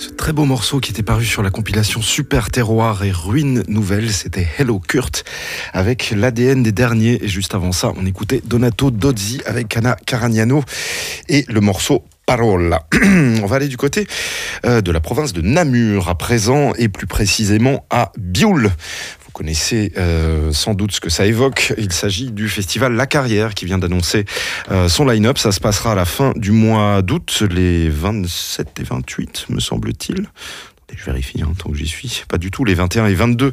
Très beau morceau qui était paru sur la compilation Super Terroir et Ruines Nouvelles, c'était Hello Kurt avec l'ADN des derniers, et juste avant ça on écoutait Donato Dozzi avec Anna Caragnano et le morceau Parola. On va aller du côté de la province de Namur à présent, et plus précisément à Bioul. Vous connaissez sans doute ce que ça évoque. Il s'agit du festival La Carrière qui vient d'annoncer son line-up. Ça se passera à la fin du mois d'août, les 27 et 28 me semble-t-il. Je vérifie tant que j'y suis. Pas du tout, les 21 et 22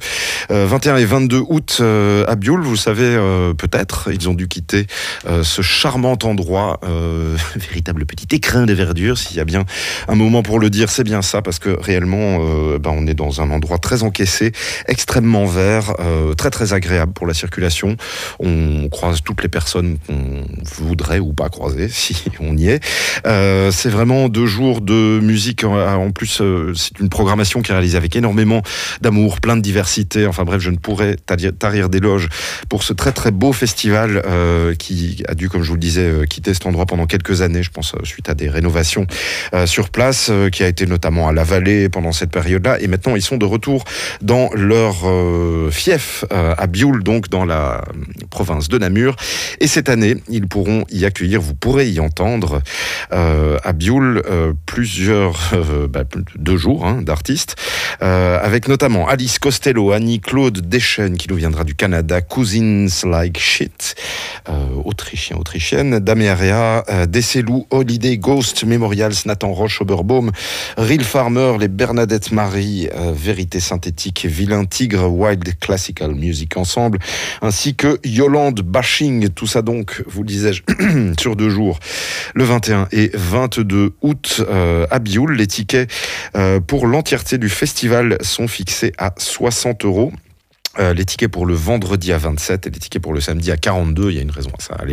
août à Bioul. Vous savez, peut-être, ils ont dû quitter ce charmant endroit, véritable petit écrin de verdure. S'il y a bien un moment pour le dire, c'est bien ça, parce que réellement, on est dans un endroit très encaissé, extrêmement vert, très très agréable pour la circulation. On croise toutes les personnes qu'on voudrait ou pas croiser, si on y est. C'est vraiment 2 jours de musique. En plus, c'est une programmation qui est réalisée avec énormément d'amour, plein de diversité. Enfin bref, je ne pourrais tarir d'éloges pour ce très très beau festival qui a dû, comme je vous le disais, quitter cet endroit pendant quelques années, je pense, suite à des rénovations sur place, qui a été notamment à La Vallée pendant cette période-là. Et maintenant, ils sont de retour dans leur fief à Bioul, donc dans la province de Namur. Et cette année, ils pourront y accueillir, vous pourrez y entendre à Bioul plusieurs 2 jours d'artistes, avec notamment Alice Costello, Annie-Claude Deschen qui nous viendra du Canada, Cousins Like Shit, autrichienne, Dameria, Deselou, Holiday Ghost, Memorials, Nathan Roche, Oberbaum, Real Farmer, les Bernadette Marie, Vérité Synthétique, Vilain Tigre, Wild Classical Music Ensemble, ainsi que Yolande Bashing. Tout ça donc, vous le disais-je, sur 2 jours, le 21 et 22 août à Bioul. Les tickets pour l'entièreté du festival sont fixés à 60 €. Les tickets pour le vendredi à 27 et les tickets pour le samedi à 42. Il y a une raison à ça.